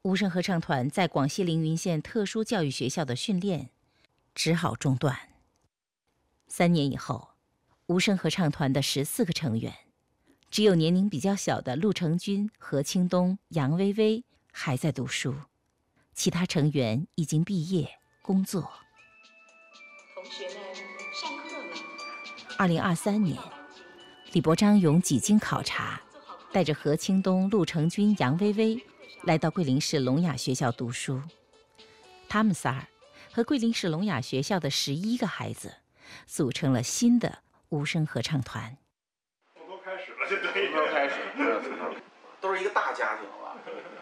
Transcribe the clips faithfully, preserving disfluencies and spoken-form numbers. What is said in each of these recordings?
无声合唱团在广西凌云县特殊教育学校的训练只好中断。三年以后，无声合唱团的十四个成员，只有年龄比较小的陆成军、何清东、杨薇薇还在读书，其他成员已经毕业工作。 同学们，上课了。 二零二三年，李伯章勇几经考察，带着何清东、陆成军、杨薇薇来到桂林市聋哑学校读书。他们仨儿和桂林市聋哑学校的十一个孩子组成了新的无声合唱团。 从头开始了，这对， 从头开始，都是一个大家庭了。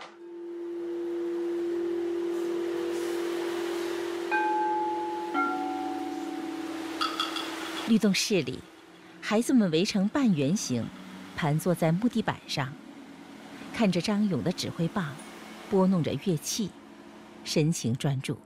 律动室里，孩子们围成半圆形，盘坐在木地板上，看着张勇的指挥棒，拨弄着乐器，神情专注。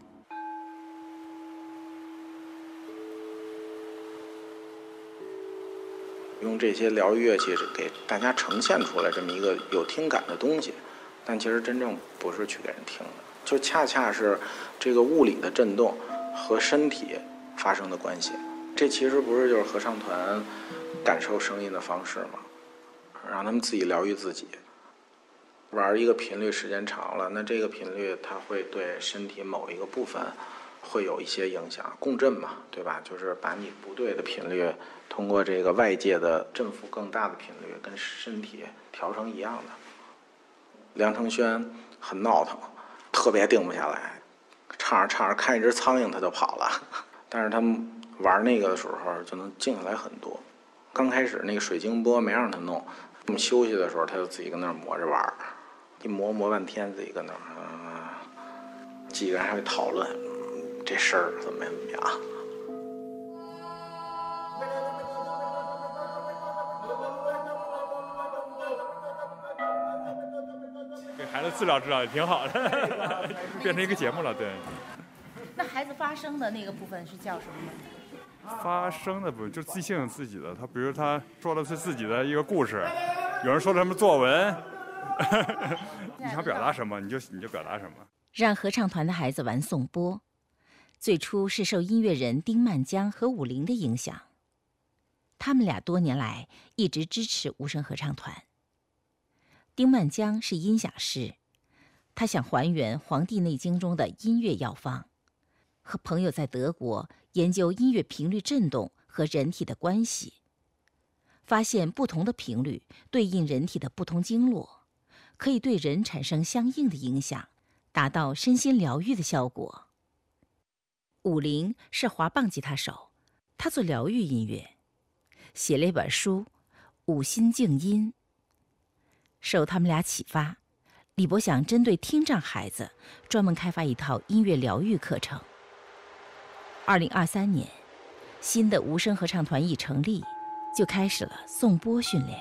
用这些疗愈乐器给大家呈现出来这么一个有听感的东西，但其实真正不是去给人听的，就恰恰是这个物理的震动和身体发生的关系。这其实不是就是合唱团感受声音的方式吗？让他们自己疗愈自己。玩一个频率时间长了，那这个频率它会对身体某一个部分会有一些影响，共振嘛，对吧？就是把你不对的频率通过这个外界的振幅更大的频率跟身体调成一样的。梁承轩很闹腾，特别定不下来，唱着唱着看一只苍蝇他就跑了，但是他们玩那个的时候就能静下来很多。刚开始那个水晶波没让他弄，我们休息的时候他就自己跟那儿磨着玩，一磨磨半天自己跟那儿、呃、几个人还会讨论、嗯、这事儿怎么怎么样。 给孩子治疗治疗也挺好的，变成一个节目了。对。 那孩子发声的那个部分是叫什么呢？ 发声的不就即兴自己的，他比如他说的是自己的一个故事，有人说的什么作文，你想表达什么你就你就表达什么。 让合唱团的孩子玩颂钵，最初是受音乐人丁曼江和武林的影响，他们俩多年来一直支持无声合唱团。丁曼江是音响师，他想还原《黄帝内经》中的音乐药方，和朋友在德国研究音乐频率振动和人体的关系，发现不同的频率对应人体的不同经络，可以对人产生相应的影响，达到身心疗愈的效果。武林是滑棒吉他手，他做疗愈音乐，写了一本书《五心静音》。受他们俩启发，李博想针对听障孩子专门开发一套音乐疗愈课程。二零二三年，新的无声合唱团一成立，就开始了颂钵训练。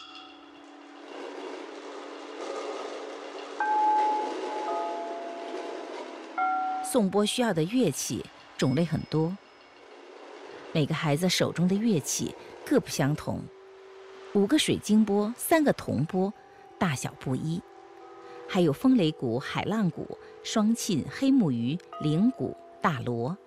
颂钵需要的乐器种类很多，每个孩子手中的乐器各不相同，五个水晶钵，三个铜钵，大小不一，还有风雷鼓、海浪鼓、双磬、黑木鱼、铃鼓、大锣。